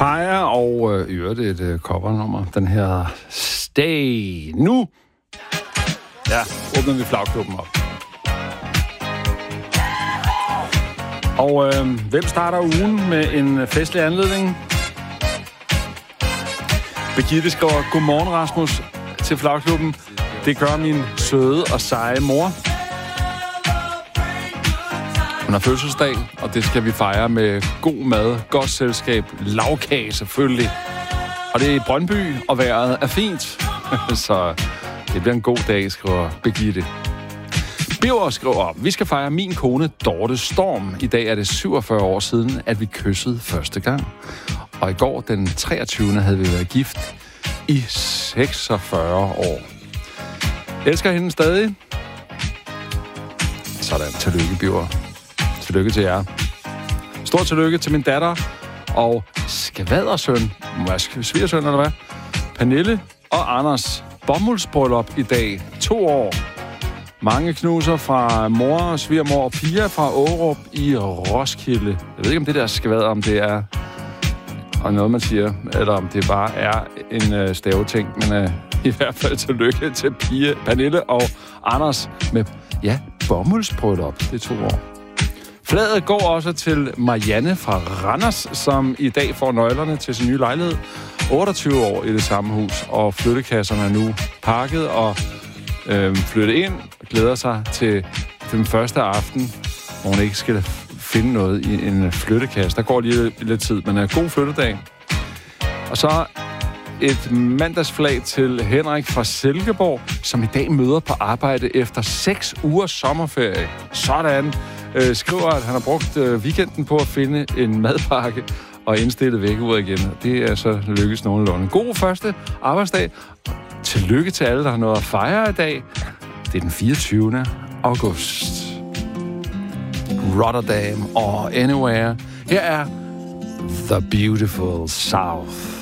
Kaja og øvrigt et covernummer. Den her Stay. Nu åbner vi flagklubben op. Og hvem starter ugen med en festlig anledning? Birgitte skriver, godmorgen Rasmus til flagklubben. Det gør min søde og seje mor. Hun har fødselsdag, og det skal vi fejre med god mad, godt selskab, lagkage selvfølgelig. Og det er i Brøndby, og vejret er fint. Så det bliver en god dag, skriver Birgitte. Birger skriver, vi skal fejre min kone Dorte Storm. I dag er det 47 år siden, at vi kyssede første gang. Og i går, den 23. havde vi været gift i 46 år. Elsker hende stadig. Sådan, tillykke, Birger. Tillykke til jer. Stort tillykke til min datter og skvadersøn, svigersøn eller hvad? Pernille og Anders. Bomuldsbryllup i dag. 2 år. Mange knuser fra mor, svigermor og Pia fra Aarup i Roskilde. Jeg ved ikke, om det der skvader, om det er og noget, man siger, eller om det bare er en staveting, men i hvert fald tillykke til Pia, Pernille og Anders med, bomuldsbryllup. Det er 2 år. Fladet går også til Marianne fra Randers, som i dag får nøglerne til sin nye lejlighed. 28 år i det samme hus, og flyttekasserne er nu pakket og flyttet ind og glæder sig til den første aften, hvor hun ikke skal finde noget i en flyttekasse. Der går lige lidt tid, men god flyttedag. Og så et mandagsflag til Henrik fra Silkeborg, som i dag møder på arbejde efter 6 ugers sommerferie. Sådan. Skriver, at han har brugt weekenden på at finde en madpakke og indstille vækkeuret igen. Det er så lykkes nogenlunde. God første arbejdsdag. Tillykke til alle, der har noget at fejre i dag. Det er den 24. august. Rotterdam og Anywhere. Her er The Beautiful South.